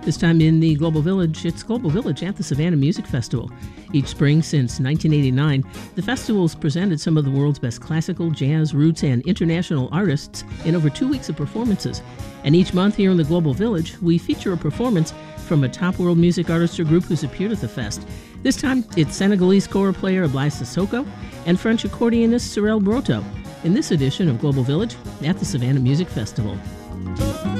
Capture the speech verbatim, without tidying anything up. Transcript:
This time in the Global Village, it's Global Village at the Savannah Music Festival. Each spring since nineteen eighty-nine, the festival's presented some of the world's best classical, jazz, roots, and international artists in over two weeks of performances. And each month here in the Global Village, we feature a performance from a top world music artist or group who's appeared at the fest. This time, it's Senegalese kora player Ablaye Sissoko and French accordionist Cyril Broteau in this edition of Global Village at the Savannah Music Festival.